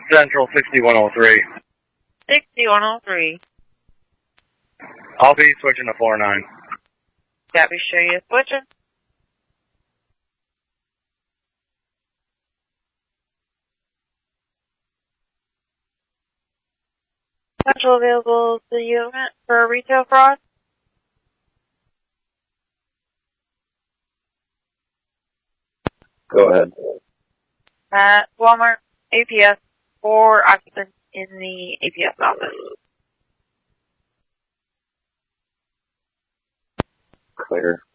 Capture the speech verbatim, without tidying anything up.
Central sixty-one oh three. sixty-one oh three. I'll be switching to four nine. Got me sure you're switching. Central available to unit for retail fraud. Go ahead. At Walmart, A P S, four occupants in the A P S office. Clear.